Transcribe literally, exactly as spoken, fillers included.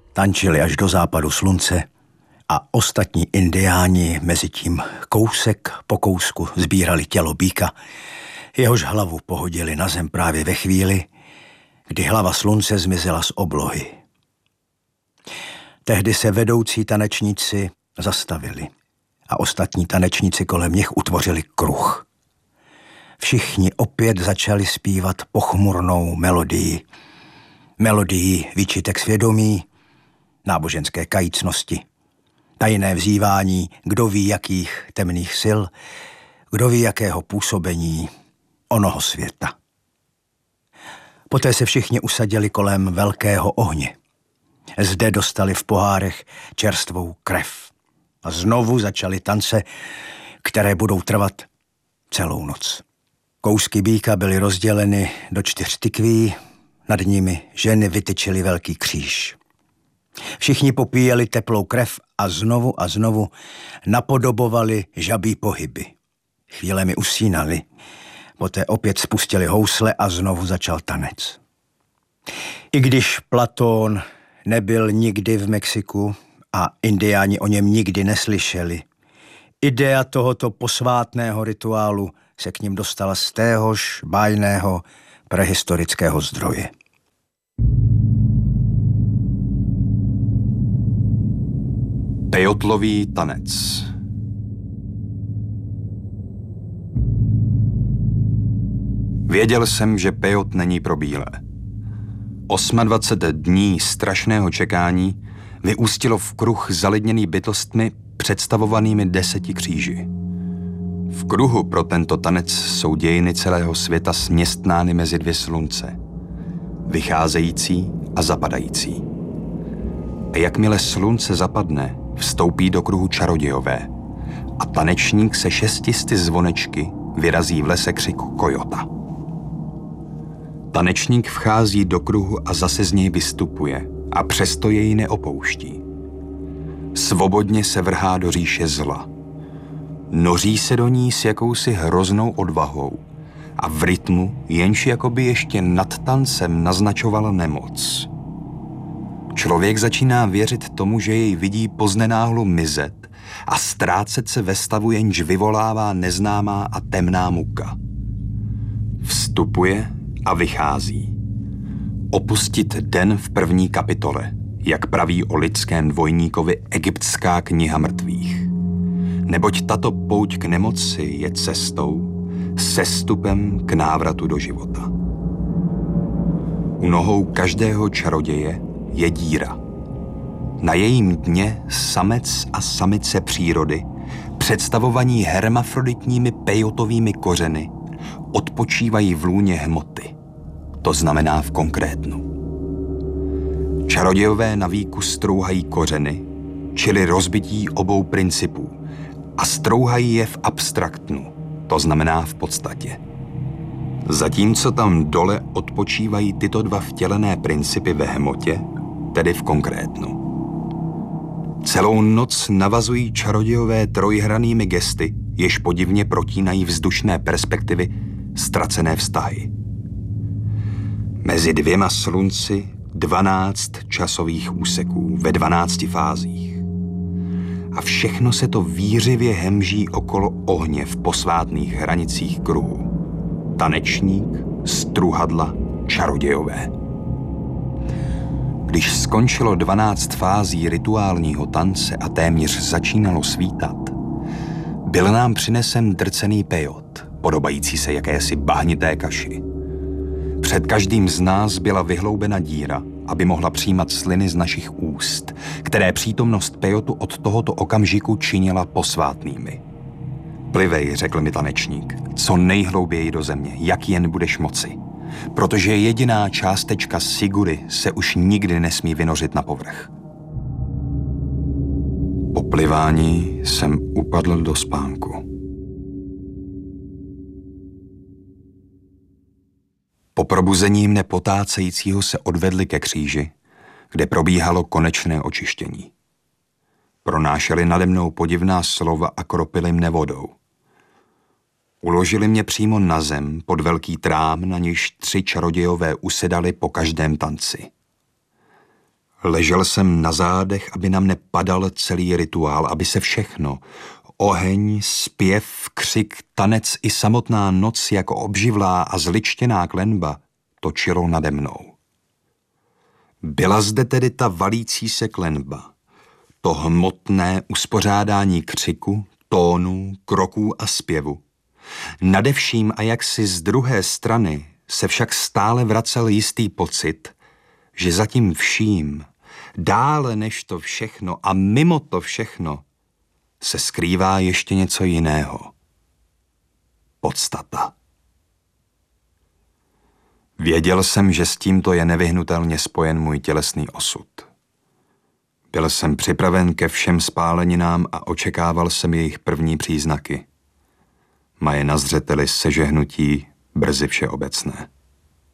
Tančili až do západu slunce a ostatní indiáni mezi tím kousek po kousku sbírali tělo býka, jehož hlavu pohodili na zem právě ve chvíli, kdy hlava slunce zmizela z oblohy. Tehdy se vedoucí tanečníci zastavili a ostatní tanečníci kolem nich utvořili kruh. Všichni opět začali zpívat pochmurnou melodii. Melodii výčitek svědomí, náboženské kajícnosti, tajné vzývání kdo ví jakých temných sil, kdo ví jakého působení onoho světa. Poté se všichni usadili kolem velkého ohně. Zde dostali v pohárech čerstvou krev a znovu začaly tance, které budou trvat celou noc. Kousky býka byly rozděleny do čtyř tykví, nad nimi ženy vytyčily velký kříž. Všichni popíjeli teplou krev a znovu a znovu napodobovali žabí pohyby. Chvílemi usínali, poté opět spustili housle a znovu začal tanec. I když Platón nebyl nikdy v Mexiku a indiáni o něm nikdy neslyšeli, idea tohoto posvátného rituálu se k ním dostala z téhož bájného prehistorického zdroje. Pejotlový tanec. Věděl jsem, že pejot není pro bílé. dvacet osm dní strašného čekání vyústilo v kruh zalidněný bytostmi představovanými deseti kříži. V kruhu pro tento tanec jsou dějiny celého světa směstnány mezi dvě slunce, vycházející a zapadající. A jakmile slunce zapadne, vstoupí do kruhu čarodějové a tanečník se šestisty zvonečky vyrazí v lese křiku kojota. Tanečník vchází do kruhu a zase z něj vystupuje a přesto jej neopouští. Svobodně se vrhá do říše zla. Noří se do ní s jakousi hroznou odvahou a v rytmu jenž jakoby ještě nad tancem naznačovala nemoc. Člověk začíná věřit tomu, že jej vidí poznenáhlu mizet a ztrácet se ve stavu, jenž vyvolává neznámá a temná muka. Vstupuje a vychází. Opustit den v první kapitole, jak praví o lidském dvojníkovi Egyptská kniha mrtvých. Neboť tato pouť k nemoci je cestou, sestupem k návratu do života. U nohou každého čaroděje je díra. Na jejím dně samec a samice přírody, představovaní hermafroditními pejotovými kořeny, odpočívají v lůně hmoty, to znamená v konkrétnu. Čarodějové na víku strouhají kořeny, čili rozbití obou principů, a strouhají je v abstraktnu, to znamená v podstatě. Zatímco tam dole odpočívají tyto dva vtělené principy ve hmotě, tedy v konkrétnu. Celou noc navazují čarodějové trojhrannými gesty, jež podivně protínají vzdušné perspektivy, ztracené vztahy. Mezi dvěma slunci dvanáct časových úseků ve dvanácti fázích. A všechno se to vířivě hemží okolo ohně v posvátných hranicích kruhu. Tanečník, struhadla, čarodějové. Když skončilo dvanáct fází rituálního tance a téměř začínalo svítat, byl nám přinesen drcený pejot, podobající se jakési bahnité kaši. Před každým z nás byla vyhloubena díra, aby mohla přijímat sliny z našich úst, které přítomnost pejotu od tohoto okamžiku činila posvátnými. Plivej, řekl mi tanečník, co nejhlouběji do země, jak jen budeš moci, protože jediná částečka sigury se už nikdy nesmí vynořit na povrch. Po plivání jsem upadl do spánku. Po probuzení mne potácejícího se odvedli ke kříži, kde probíhalo konečné očištění. Pronášeli nade mnou podivná slova a kropili mne vodou. Uložili mě přímo na zem pod velký trám, na nějž tři čarodějové usedali po každém tanci. Ležel jsem na zádech, aby na mne padal celý rituál, aby se všechno, oheň, zpěv, křik, tanec i samotná noc jako obživlá a zličtěná klenba točilo nade mnou. Byla zde tedy ta valící se klenba, to hmotné uspořádání křiku, tónů, kroků a zpěvu. Nadevším a jaksi z druhé strany se však stále vracel jistý pocit, že za tím vším, dále než to všechno a mimo to všechno, se skrývá ještě něco jiného. Podstata. Věděl jsem, že s tímto je nevyhnutelně spojen můj tělesný osud. Byl jsem připraven ke všem spáleninám a očekával jsem jejich první příznaky. Maje na zřeteli sežehnutí brzy všeobecné.